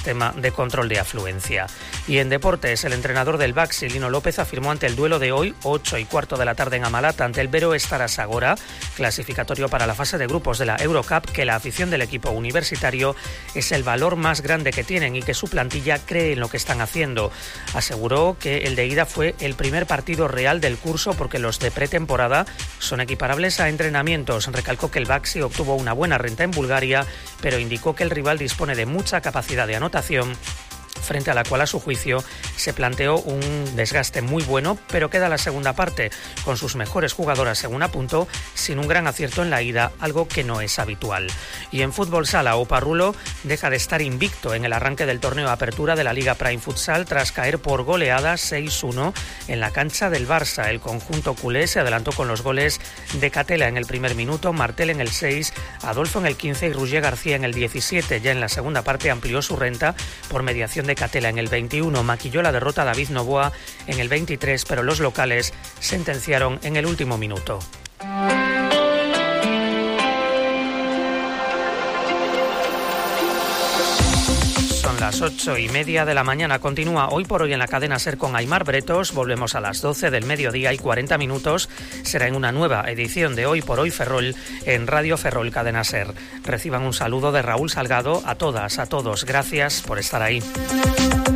tema de control de afluencia. Y en deportes, el entrenador del Baxi, Lino López, afirmó ante el duelo de hoy, 8:15 de la tarde en Amalata, ante el Vero Starasagora, clasificatorio para la fase de grupos de la Eurocup, que la afición del equipo universitario es el valor más grande que tienen y que su plantilla cree en lo que están haciendo. Aseguró que el de ida fue el primer partido real del curso porque los de pretemporada son equiparables a entrenamientos. Recalcó que el Baxi obtuvo una buena renta en Bulgaria, pero indicó que el rival dispone de mucha capacidad de anotación, frente a la cual, a su juicio, se planteó un desgaste muy bueno, pero queda la segunda parte, con sus mejores jugadoras, según apuntó, sin un gran acierto en la ida, algo que no es habitual. Y en fútbol sala, Oparrulo deja de estar invicto en el arranque del torneo Apertura de la Liga Prime Futsal tras caer por goleada 6-1 en la cancha del Barça. El conjunto culé se adelantó con los goles de Catela en el primer minuto, Martel en el 6, Adolfo en el 15 y Roger García en el 17. Ya en la segunda parte amplió su renta por mediación de Catela en el 21, maquilló la derrota a David Novoa en el 23, pero los locales sentenciaron en el último minuto. Son las 8:30 de la mañana. Continúa Hoy por Hoy en la cadena SER con Aimar Bretos. Volvemos a las 12 del mediodía y 40 minutos. Será en una nueva edición de Hoy por Hoy Ferrol en Radio Ferrol Cadena SER. Reciban un saludo de Raúl Salgado. A todas, a todos, gracias por estar ahí.